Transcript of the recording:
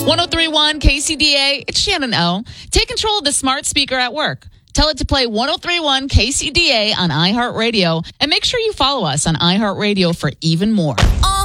1031 KCDA, it's Shannon O. Take control of the smart speaker at work. Tell it to play 1031 KCDA on iHeartRadio, and make sure you follow us on iHeartRadio for even more.